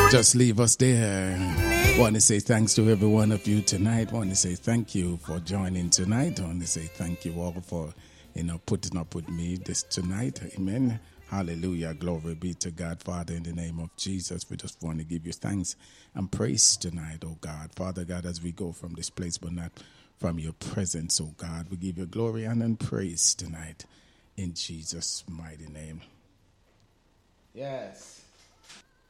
Just leave us there. Want to say thanks to every one of you tonight. Want to say thank you for joining tonight. Want to say thank you all for, putting up with me this tonight. Amen. Hallelujah. Glory be to God. Father, in the name of Jesus, we just want to give you thanks and praise tonight, oh God. Father God, as we go from this place, but not from your presence, oh God, we give you glory and praise tonight in Jesus' mighty name. Yes.